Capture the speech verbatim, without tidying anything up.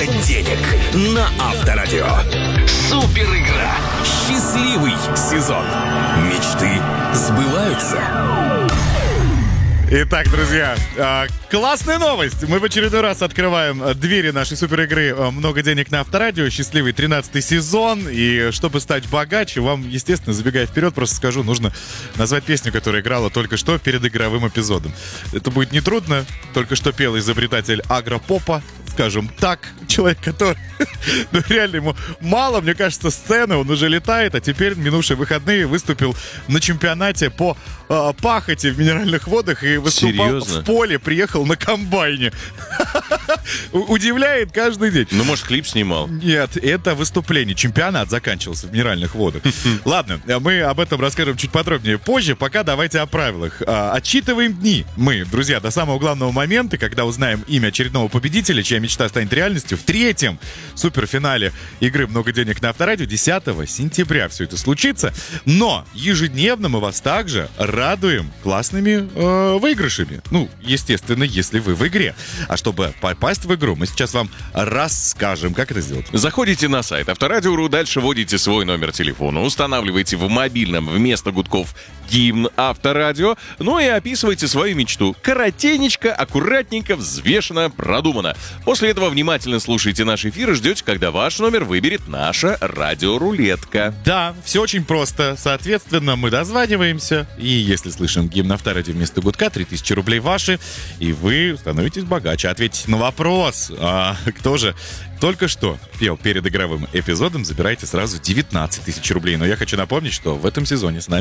много денег на Авторадио. Супер игра. Счастливый сезон. Мечты сбываются. Итак, друзья, классная новость. Мы в очередной раз открываем двери нашей супер игры «Много денег на Авторадио». Счастливый тринадцатый сезон. И чтобы стать богаче, вам, естественно, забегая вперед, просто скажу, нужно назвать песню, которая играла только что перед игровым эпизодом. Это будет нетрудно. Только что пел изобретатель агропопа, скажем так, человек, который, ну реально ему мало, мне кажется, сцены, он уже летает, а теперь минувшие выходные выступил на чемпионате по э, пахоте в минеральных водах и выступал Серьезно? в поле, приехал на комбайне. Удивляет каждый день. Ну, может, клип снимал? Нет, это выступление. Чемпионат заканчивался в минеральных водах. Ладно, мы об этом расскажем чуть подробнее позже. Пока давайте о правилах. А, Отсчитываем дни. Мы, друзья, до самого главного момента, когда узнаем имя очередного победителя, чья мечта станет реальностью, в третьем суперфинале игры «Много денег на Авторадио» десятого сентября все это случится. Но ежедневно мы вас также радуем классными э, выигрышами. Ну, естественно, если вы в игре. А чтобы попасть в игру, мы сейчас вам расскажем, как это сделать. Заходите на сайт Авторадио точка ру, дальше вводите свой номер телефона, устанавливаете в мобильном вместо гудков гимн Авторадио, ну и описывайте свою мечту. Коротенечко, аккуратненько, взвешенно, продуманно. После этого внимательно слушайте наш эфир и ждете, когда ваш номер выберет наша радиорулетка. Да, все очень просто. Соответственно, мы дозваниваемся, и если слышим гимн Авторадио вместо гудка, три тысячи рублей ваши, и вы становитесь богаче. Ответьте на вопрос, а, кто же только что пел перед игровым эпизодом, забирайте сразу девятнадцать тысяч рублей. Но я хочу напомнить, что в этом сезоне с нами